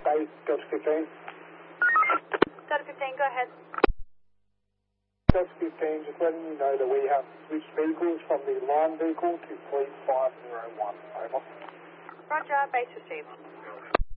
base, Delta 15. Delta 15, go ahead. Delta 15, just letting you know that we have switched vehicles from the line vehicle to Fleet 501. Over. Roger, base received.